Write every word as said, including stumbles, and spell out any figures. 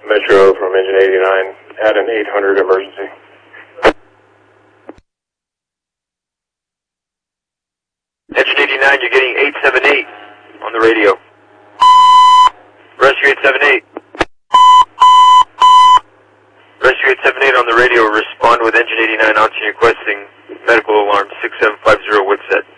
Metro from Engine eighty-nine, at an eight hundred emergency. Engine eighty-nine, you're getting eight seven eight on the radio. Rescue eight seven eight. Rescue eight seven eight on the radio, respond with Engine eighty-nine, answering requesting medical alarm six seven five zero Woodset.